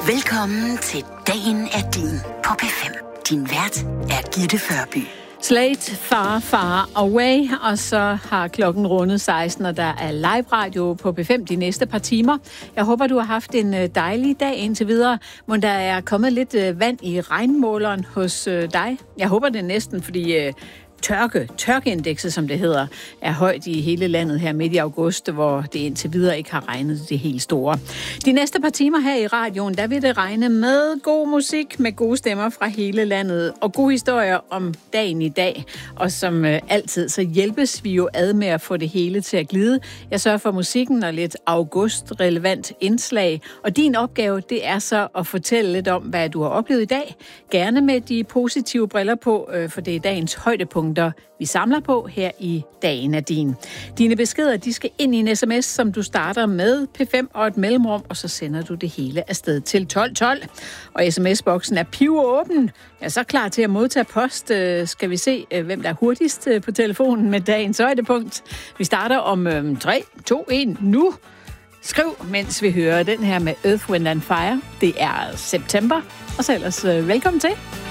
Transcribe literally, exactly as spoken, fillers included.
Velkommen til Dagen er din på P fem. Din vært er Gitte Førby. Slate, Far, Far Away, og så har klokken rundet seksten, og der er live radio på P fem de næste par timer. Jeg håber, du har haft en dejlig dag indtil videre, men der er kommet lidt vand i regnmåleren hos dig. Jeg håber det næsten, fordi tørke, tørkeindekset, som det hedder, er højt i hele landet her midt i august, hvor det indtil videre ikke har regnet det helt store. De næste par timer her i radioen, der vil det regne med god musik, med gode stemmer fra hele landet, og gode historier om dagen i dag. Og som øh, altid, så hjælpes vi jo ad med at få det hele til at glide. Jeg sørger for musikken og lidt august-relevant indslag, og din opgave, det er så at fortælle lidt om, hvad du har oplevet i dag. Gerne med de positive briller på, øh, for det er dagens højdepunkt, vi samler på her i Dagen er din. Dine beskeder, de skal ind i en sms, som du starter med P fem og et mellemrum, og så sender du det hele afsted til tolv tolv. Og sms-boksen er pivåben. Jeg er så klar til at modtage post. Skal vi se, hvem der er hurtigst på telefonen med dagens højdepunkt. Vi starter om tre, to, et nu. Skriv, mens vi hører den her med Earth, Wind and Fire. Det er September. Og så ellers velkommen til.